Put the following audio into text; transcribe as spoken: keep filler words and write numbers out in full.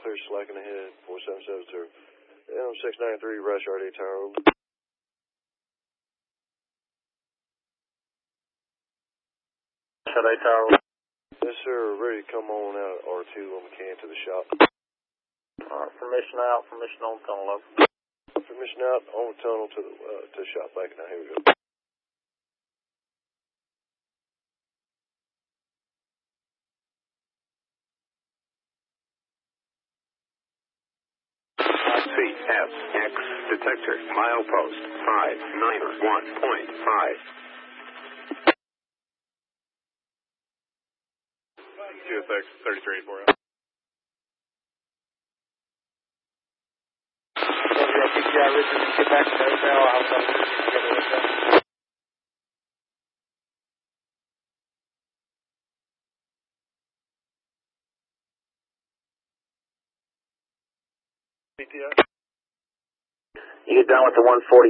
clear slacking ahead, four seven seven zero. M six nine three, Rush R D Tower, over. R D Tower. Yes, sir, ready to come on out at R two on the can to the shop. Alright, permission out, permission on tunnel, over. Permission out on the tunnel to the, uh, to the shop back now, here we go. C S X detector, milepost five nine one point five. C S X thirty-three eighty-four. P T I Richard, get back to the hotel. I was going to get together with them. P T I? You get done with the one forty.